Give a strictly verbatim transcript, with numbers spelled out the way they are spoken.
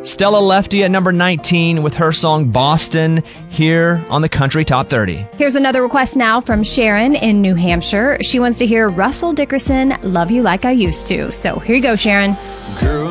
Stella Lefty at number nineteen with her song Boston here on the Country Top thirty. Here's another request now from Sharon in New Hampshire. She wants to hear Russell Dickerson, Love You Like I Used to. So here you go, Sharon. Girl.